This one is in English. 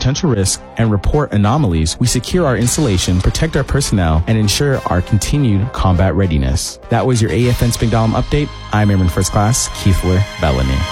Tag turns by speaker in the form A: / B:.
A: potential risks and report anomalies, we secure our installation, protect our personnel, and ensure our continued combat readiness. That was your AFN Spigdalem update. I'm Airman First Class Keithler Bellany.